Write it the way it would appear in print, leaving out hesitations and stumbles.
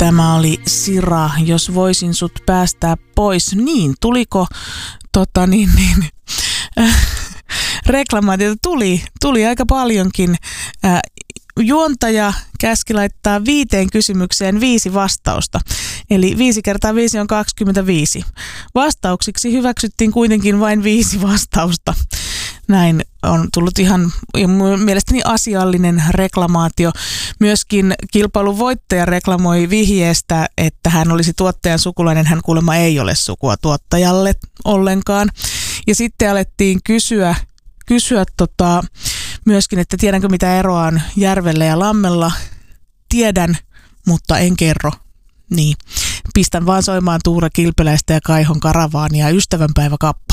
Tämä oli Sira, jos voisin sut päästää pois. Niin, tuliko reklamaatiota? Tuli aika paljonkin. Juontaja käski laittaa 5 kysymykseen 5 vastausta. Eli 5 kertaa 5 on 25. Vastauksiksi hyväksyttiin kuitenkin vain 5 vastausta. Näin on tullut ihan mielestäni asiallinen reklamaatio. Myöskin kilpailun voittaja reklamoi vihjeestä, että hän olisi tuottajan sukulainen. Hän kuulemma ei ole sukua tuottajalle ollenkaan. Ja sitten alettiin kysyä myöskin, että tiedänkö mitä eroa on järvellä ja lammella. Tiedän, mutta en kerro. Niin. Pistän vaan soimaan Tuure Kilpeläistä ja Kaihon Karavaania ystävänpäiväkappaleita.